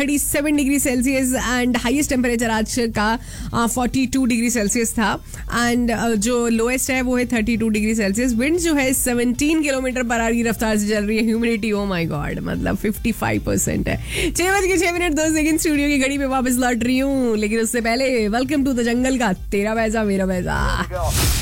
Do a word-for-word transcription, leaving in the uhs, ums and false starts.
Thirty seven degree Celsius and highest temperature आज का forty two degree Celsius था and uh, जो lowest है वो है thirty two degree Celsius. Wind जो है सेवनटीन किलोमीटर पर आवर की रफ्तार से चल रही है. ह्यूमिडिटी ओ माय गॉड मतलब फिफ्टी फाइव परसेंट है. छह बज के छह मिनट दो सेकंड स्टूडियो की घड़ी पे वापस लौट रही हूँ, लेकिन उससे पहले वेलकम टू द जंगल का तेरा पैसा मेरा पैसा.